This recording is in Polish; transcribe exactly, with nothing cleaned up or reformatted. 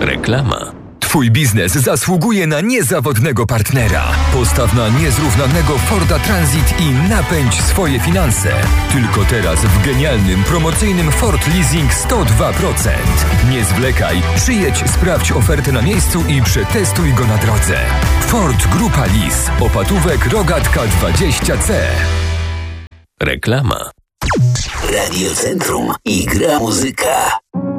Reklama. Twój biznes zasługuje na niezawodnego partnera. Postaw na niezrównanego Forda Transit i napędź swoje finanse. Tylko teraz w genialnym, promocyjnym Ford Leasing sto dwa procent. Nie zwlekaj, przyjedź, sprawdź ofertę na miejscu i przetestuj go na drodze. Ford Grupa Lease. Opatówek Rogatka dwadzieścia C. Reklama. Radio Centrum i gra muzyka.